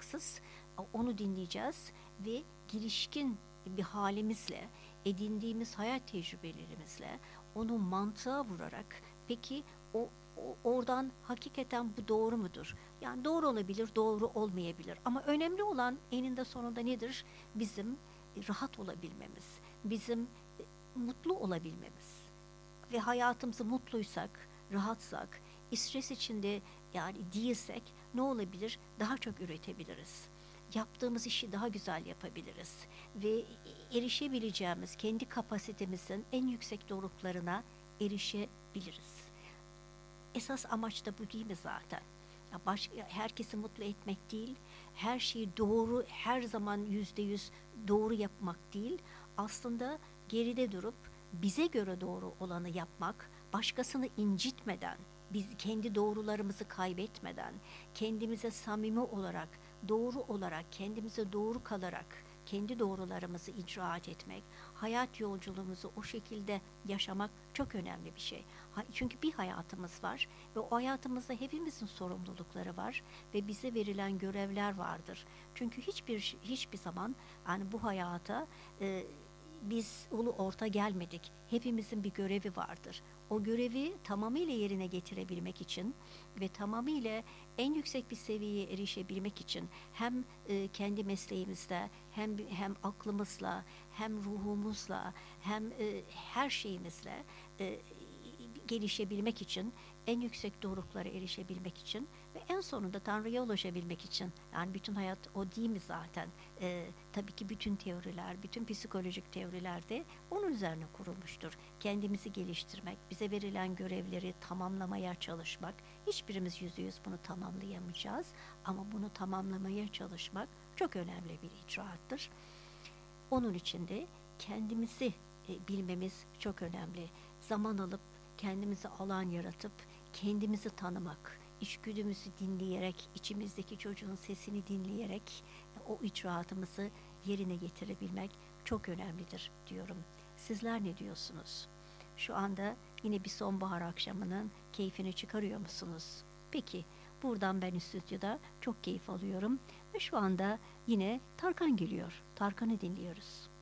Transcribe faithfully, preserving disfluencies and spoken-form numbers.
aralıksız onu dinleyeceğiz ve girişkin bir halimizle, edindiğimiz hayat tecrübelerimizle onu mantığa vurarak, peki o, o oradan hakikaten bu doğru mudur? Yani doğru olabilir, doğru olmayabilir. Ama önemli olan eninde sonunda nedir? Bizim e, rahat olabilmemiz, bizim e, mutlu olabilmemiz ve hayatımızı mutluysak, rahatsak, stres içinde yani değilsek ne olabilir? Daha çok üretebiliriz. Yaptığımız işi daha güzel yapabiliriz ve erişebileceğimiz kendi kapasitemizin en yüksek doruklarına erişebiliriz. Esas amaç da bu değil mi zaten? Ya başka, herkesi mutlu etmek değil, her şeyi doğru, her zaman yüzde yüz doğru yapmak değil. Aslında geride durup bize göre doğru olanı yapmak, başkasını incitmeden, biz kendi doğrularımızı kaybetmeden, kendimize samimi olarak, doğru olarak, kendimize doğru kalarak, kendi doğrularımızı icraat etmek, hayat yolculuğumuzu o şekilde yaşamak çok önemli bir şey. Çünkü bir hayatımız var ve o hayatımızda hepimizin sorumlulukları var ve bize verilen görevler vardır. Çünkü hiçbir hiçbir zaman yani bu hayata e, biz ulu orta gelmedik. Hepimizin bir görevi vardır. O görevi tamamıyla yerine getirebilmek için ve tamamıyla en yüksek bir seviyeye erişebilmek için hem e, kendi mesleğimizde hem hem aklımızla hem ruhumuzla hem e, her şeyimizle e, gelişebilmek için, en yüksek doruklara erişebilmek için ve en sonunda Tanrı'ya ulaşabilmek için. Yani bütün hayat o değil mi zaten? Ee, tabii ki bütün teoriler, bütün psikolojik teoriler de onun üzerine kurulmuştur. Kendimizi geliştirmek, bize verilen görevleri tamamlamaya çalışmak. Hiçbirimiz yüzde yüz bunu tamamlayamayacağız ama bunu tamamlamaya çalışmak çok önemli bir icraattır. Onun için de kendimizi e, bilmemiz çok önemli. Zaman alıp kendimize alan yaratıp kendimizi tanımak, içgüdümüzü dinleyerek, içimizdeki çocuğun sesini dinleyerek e, o icraatımızı yerine getirebilmek çok önemlidir diyorum. Sizler ne diyorsunuz? Şu anda yine bir sonbahar akşamının keyfini çıkarıyor musunuz? Peki, buradan ben stüdyoda çok keyif alıyorum ve şu anda yine Tarkan geliyor. Tarkan'ı dinliyoruz.